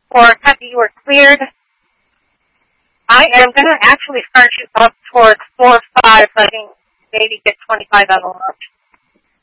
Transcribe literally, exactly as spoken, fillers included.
four, copy, you are cleared. I am going to actually start you up towards floor five, so I can maybe get twenty-five out of lunch.